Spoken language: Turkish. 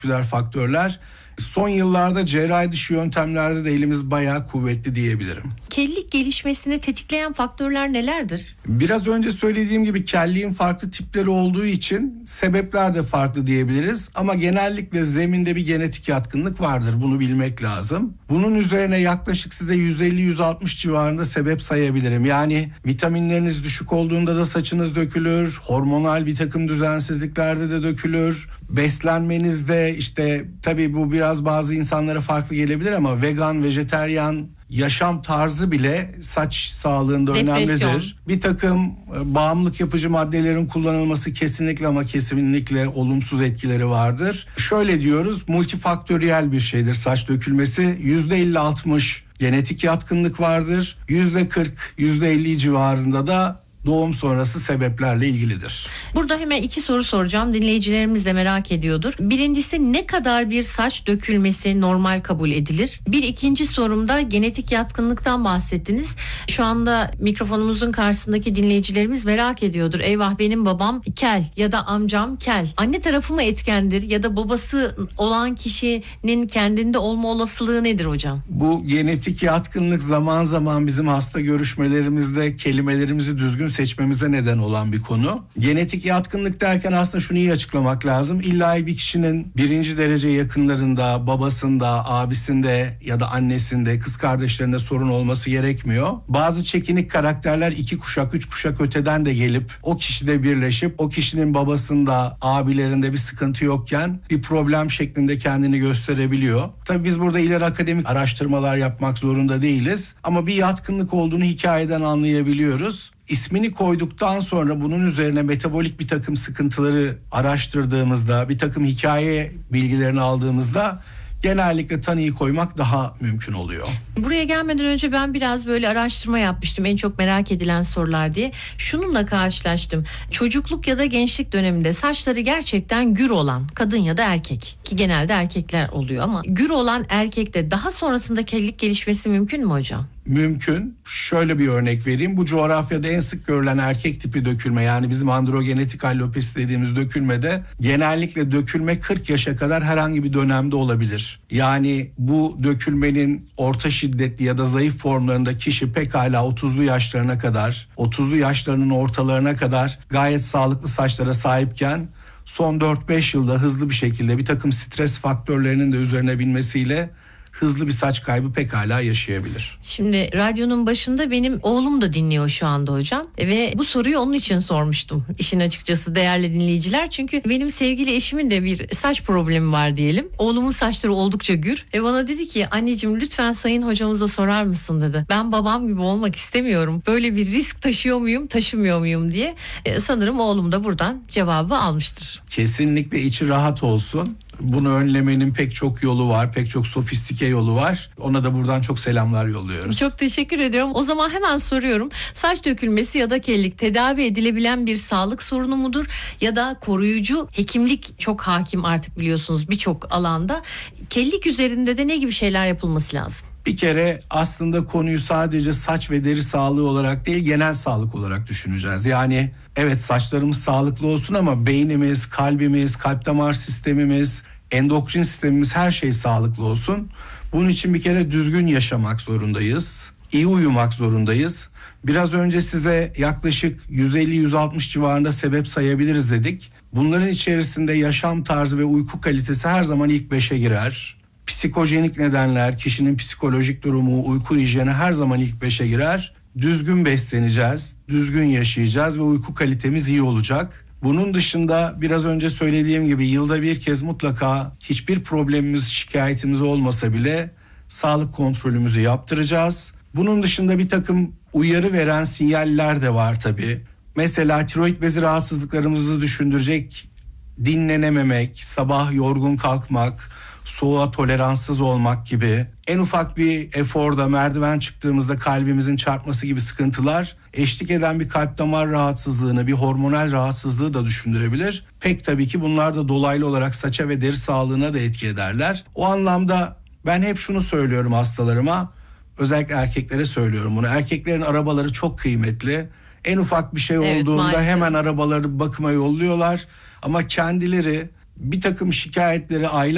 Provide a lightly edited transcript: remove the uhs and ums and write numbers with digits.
faktörler. Son yıllarda cerrahi dışı yöntemlerde de elimiz bayağı kuvvetli diyebilirim. Kellik gelişmesini tetikleyen faktörler nelerdir? Biraz önce söylediğim gibi kelliğin farklı tipleri olduğu için sebepler de farklı diyebiliriz. Ama genellikle zeminde bir genetik yatkınlık vardır. Bunu bilmek lazım. Bunun üzerine yaklaşık size 150-160 civarında sebep sayabilirim. Yani vitaminleriniz düşük olduğunda da saçınız dökülür. Hormonal bir takım düzensizliklerde de dökülür. Beslenmenizde işte tabii bu biraz bazı insanlara farklı gelebilir ama vegan, vejeteryan yaşam tarzı bile saç sağlığında önemlidir. Bir takım bağımlılık yapıcı maddelerin kullanılması kesinlikle ama kesinlikle olumsuz etkileri vardır. Şöyle diyoruz, multifaktöriyel bir şeydir saç dökülmesi. %50-60 genetik yatkınlık vardır. %40, %50 civarında da doğum sonrası sebeplerle ilgilidir. Burada hemen 2 soru soracağım. Dinleyicilerimiz de merak ediyordur. Birincisi, ne kadar bir saç dökülmesi normal kabul edilir? İkinci sorumda genetik yatkınlıktan bahsettiniz. Şu anda mikrofonumuzun karşısındaki dinleyicilerimiz merak ediyordur. Eyvah, benim babam kel ya da amcam kel. Anne tarafı mı etkendir ya da babası olan kişinin kendinde olma olasılığı nedir hocam? Bu genetik yatkınlık zaman zaman bizim hasta görüşmelerimizde kelimelerimizi düzgün seçmemize neden olan bir konu. Genetik yatkınlık derken aslında şunu iyi açıklamak lazım. İlla bir kişinin birinci derece yakınlarında, babasında, abisinde ya da annesinde, kız kardeşlerinde sorun olması gerekmiyor. Bazı çekinik karakterler 2 kuşak, 3 kuşak öteden de gelip o kişide birleşip o kişinin babasında, abilerinde bir sıkıntı yokken bir problem şeklinde kendini gösterebiliyor. Tabii biz burada ileri akademik araştırmalar yapmak zorunda değiliz. Ama bir yatkınlık olduğunu hikayeden anlayabiliyoruz. İsmini koyduktan sonra bunun üzerine metabolik bir takım sıkıntıları araştırdığımızda, bir takım hikaye bilgilerini aldığımızda genellikle tanıyı koymak daha mümkün oluyor. Buraya gelmeden önce ben biraz böyle araştırma yapmıştım, en çok merak edilen sorular diye. Şununla karşılaştım. Çocukluk ya da gençlik döneminde saçları gerçekten gür olan kadın ya da erkek, ki genelde erkekler oluyor ama gür olan erkekte daha sonrasında kellik gelişmesi mümkün mü hocam? Mümkün. Şöyle bir örnek vereyim. Bu coğrafyada en sık görülen erkek tipi dökülme, yani bizim androgenetik alopesi dediğimiz dökülmede genellikle dökülme 40 yaşa kadar herhangi bir dönemde olabilir. Yani bu dökülmenin orta şiddetli ya da zayıf formlarında kişi pekala 30'lu yaşlarına kadar, 30'lu yaşlarının ortalarına kadar gayet sağlıklı saçlara sahipken son 4-5 yılda hızlı bir şekilde bir takım stres faktörlerinin de üzerine binmesiyle hızlı bir saç kaybı pekala yaşayabilir. Şimdi radyonun başında benim oğlum da dinliyor şu anda hocam ve bu soruyu onun için sormuştum işin açıkçası değerli dinleyiciler. Çünkü benim sevgili eşimin de bir saç problemi var diyelim. Oğlumun saçları oldukça gür ve bana dedi ki anneciğim lütfen sayın hocamıza sorar mısın dedi. Ben babam gibi olmak istemiyorum. Böyle bir risk taşıyor muyum, taşımıyor muyum diye. Sanırım oğlum da buradan cevabı almıştır. Kesinlikle içi rahat olsun. Bunu önlemenin pek çok yolu var, pek çok sofistike yolu var. Ona da buradan çok selamlar yolluyoruz. Çok teşekkür ediyorum. O zaman hemen soruyorum. Saç dökülmesi ya da kellik tedavi edilebilen bir sağlık sorunu mudur? Ya da koruyucu hekimlik çok hakim artık biliyorsunuz birçok alanda. Kellik üzerinde de ne gibi şeyler yapılması lazım? Bir kere aslında konuyu sadece saç ve deri sağlığı olarak değil, genel sağlık olarak düşüneceğiz. Yani evet, saçlarımız sağlıklı olsun ama beynimiz, kalbimiz, kalp damar sistemimiz, endokrin sistemimiz, her şey sağlıklı olsun. Bunun için bir kere düzgün yaşamak zorundayız. İyi uyumak zorundayız. Biraz önce size yaklaşık 150-160 civarında sebep sayabiliriz dedik. Bunların içerisinde yaşam tarzı ve uyku kalitesi her zaman ilk 5'e girer. Psikojenik nedenler, kişinin psikolojik durumu, uyku hijyeni her zaman ilk 5'e girer. Düzgün besleneceğiz, düzgün yaşayacağız ve uyku kalitemiz iyi olacak. Bunun dışında biraz önce söylediğim gibi yılda bir kez mutlaka hiçbir problemimiz, şikayetimiz olmasa bile sağlık kontrolümüzü yaptıracağız. Bunun dışında bir takım uyarı veren sinyaller de var tabii. Mesela tiroid bezi rahatsızlıklarımızı düşündürecek dinlenememek, sabah yorgun kalkmak, soğuğa toleranssız olmak gibi, en ufak bir eforda merdiven çıktığımızda kalbimizin çarpması gibi sıkıntılar eşlik eden bir kalp damar rahatsızlığını, bir hormonal rahatsızlığı da düşündürebilir. Pek tabii ki bunlar da dolaylı olarak saça ve deri sağlığına da etki ederler. O anlamda ben hep şunu söylüyorum hastalarıma, özellikle erkeklere söylüyorum bunu. Erkeklerin arabaları çok kıymetli. En ufak bir şey olduğunda maalesef hemen arabaları bakıma yolluyorlar. Ama kendileri bir takım şikayetleri aylar